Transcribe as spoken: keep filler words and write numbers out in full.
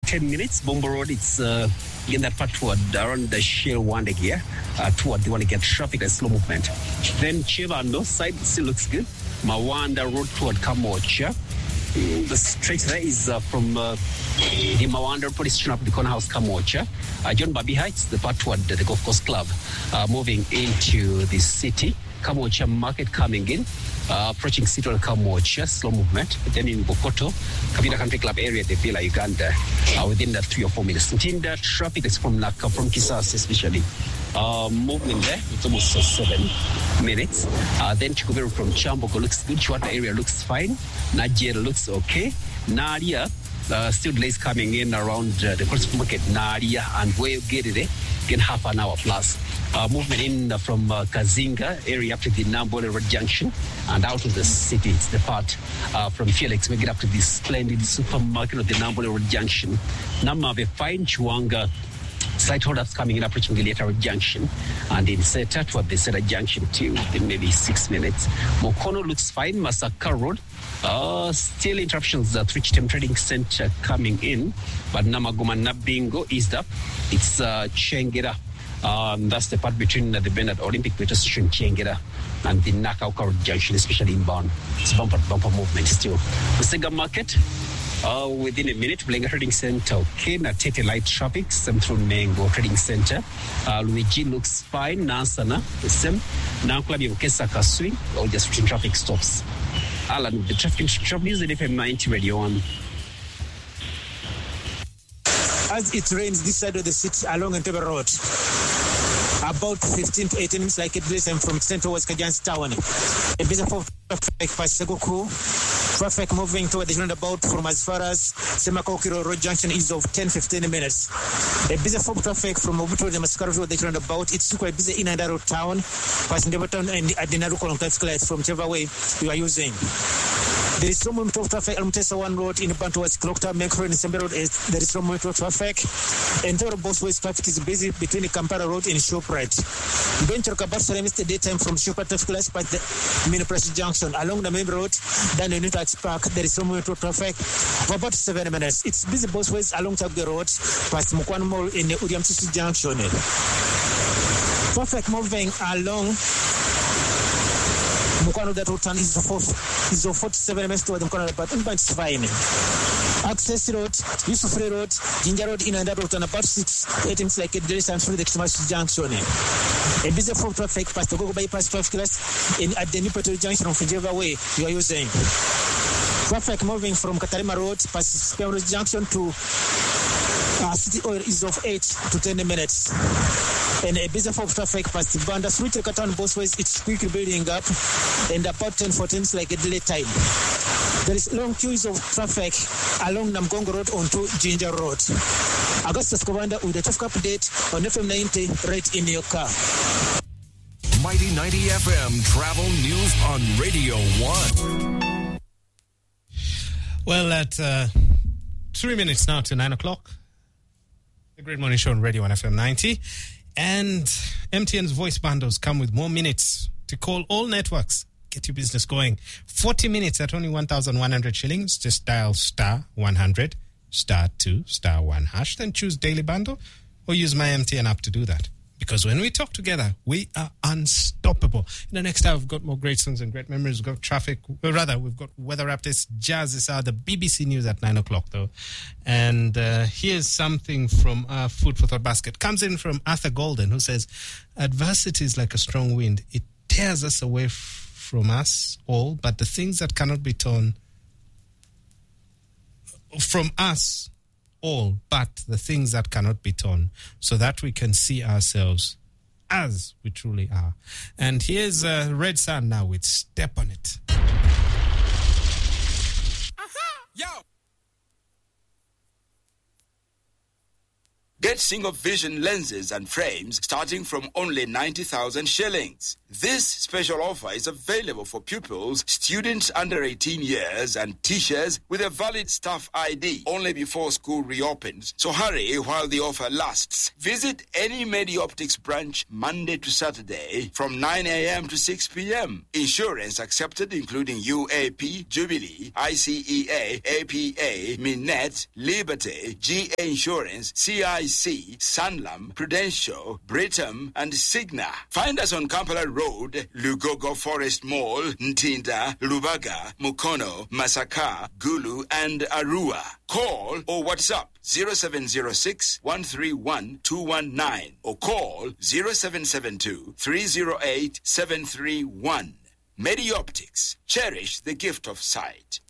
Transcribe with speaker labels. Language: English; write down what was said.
Speaker 1: ten minutes. Bombo Road, it's uh, in that part toward around the Shell Wanda here, uh, toward the one to get traffic and slow movement. Then Chevando side still looks good. Mawanda Road toward Kamocha. The stretch there is uh, from uh, the Mawanda police station up the corner house Kamocha. Uh, John Babi Heights, the part toward the Golf Course Club, uh, moving into the city. Kamocha Market coming in, uh, approaching City of Kamocha, slow movement. Then in Bokoto, Kabila Country Club area, the Villa Uganda, uh, within that three or four minutes. Within that traffic is from Naka, from Kisas especially. Uh, movement there, it's almost uh, seven minutes. Uh, then Chikuberu from Chamboko looks good. Chwata area looks fine. Najera looks okay. Nadia, uh, still delays coming in around uh, the Cross Market, Nadia, and where you get it there, get half an hour plus. Uh, movement in uh, from uh, Kazinga area up to the Nambole Road Junction and out of the city. It's the part uh, from Felix. We get up to this splendid supermarket of the Nambole Road Junction. Namave Fine Chuanga. Site holders coming in approaching the later junction, and in Seta toward the Seta junction too, in maybe six minutes. Mokono looks fine. Masaka Road, uh, still interruptions at Richtem Trading Center coming in, but Namagoma Nabingo eased up. It's uh, Chengera. Um, that's the part between uh, the Bernard Olympic Metro Station, Chengera, and the Nakauka Road Junction, especially inbound. It's bumper bumper movement still. The Sega Market. Uh, within a minute, Blenga Trading Center, okay, Natete light traffic, Central Mango Trading Center. Uh, Luigi looks fine, Nansana, the same. Now, Club Yokesa Kasui, all just routine traffic stops. Alan, the traffic traffic news in F M ninety Radio one.
Speaker 2: As it rains this side of the city along Entebbe Road, about fifteen to eighteen minutes like it is, I'm from Central West Kajan's Town. A bit of traffic past Seguku. Traffic moving toward the roundabout from as far as Semakokiro Road Junction is of ten to fifteen minutes. A busy fob traffic from Obuto to Mascara Road, the roundabout. It's quite busy in and out of town, passing the button and at the Naruko traffic lights from whichever way you are using. There is no movement of traffic on Tessa one Road in Bantu West Clocktown, Mekro and December Road. There is no movement of traffic. Entire Bossways traffic is busy between the Kampala Road and Shoprite. Venture Kabar Salem is the daytime from Shoprite traffic lights by the Mini Press Junction along the main road. Then in Newtax Park, there is no movement of traffic for about seven minutes. It's busy Bossways along Tabga Road past Mukwan Mall in the Uriam City Junction. Traffic moving along Mukano that road turn is is of forty-seven minutes toward the Mukano, but it's fine. Access Road, Yusuf Road, Ginger Road in and out of about six, eight minutes like a delay time through the Xmas Junction. A busy for traffic past the Gogo bypass traffic lights in at the Newport Junction of whichever way you are using. Traffic moving from Katarima Road past Spell Junction to uh, City Oil is of eight to ten minutes. And a busy for traffic past the Banda Switch Katan Bossways, it's quickly building up and about ten fourteen is like a delay time. There is long queues of traffic along Namgongo Road onto Ginger Road. Augustus Kowanda with the traffic update on F M ninety right in your car.
Speaker 3: Mighty ninety F M travel news on Radio one.
Speaker 4: Well, at uh, three minutes now to nine o'clock, the Great Morning Show on Radio one F M ninety. And M T N's voice bundles come with more minutes to call all networks. Get your business going. forty minutes at only one thousand one hundred shillings. Just dial star one hundred, star two, star one hash. Then choose daily bundle or use my M T N app to do that. Because when we talk together, we are unstoppable. In the next hour, we've got more great songs and great memories. We've got traffic. Well, rather, we've got weather updates, jazz this hour, the B B C News at nine o'clock, though. And uh, here's something from our Food for Thought basket. Comes in from Arthur Golden, who says, adversity is like a strong wind. It tears us away f- from us all, but the things that cannot be torn from us all, but the things that cannot be torn, so that we can see ourselves as we truly are. And here's uh, Red Sun now with Step on It.
Speaker 5: Yo! Get single vision lenses and frames starting from only ninety thousand shillings. This special offer is available for pupils, students under eighteen years and teachers with a valid staff I D only before school reopens. So hurry while the offer lasts. Visit any MediOptics branch Monday to Saturday from nine a.m. to six p.m. Insurance accepted including U A P, Jubilee, I C E A, A P A, Minet, Liberty, G A Insurance, C I C, Sanlam, Prudential, Britam, and Cigna. Find us on Kampala Road, Lugogo Forest Mall, Ntinda, Lubaga, Mukono, Masaka, Gulu, and Arua. Call or WhatsApp zero seven zero six, one three one, two one nine or call zero seven seven two, three zero eight, seven three one. MediOptics. Cherish the gift of sight.